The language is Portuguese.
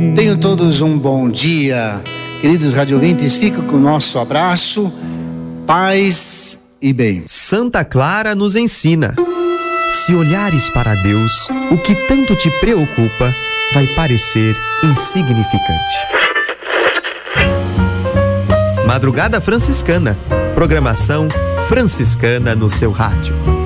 Tenham todos um bom dia. Queridos radiovintes, fica com o nosso abraço, paz e bem. Santa Clara nos ensina: se olhares para Deus, o que tanto te preocupa vai parecer insignificante. Madrugada Franciscana, programação franciscana no seu rádio.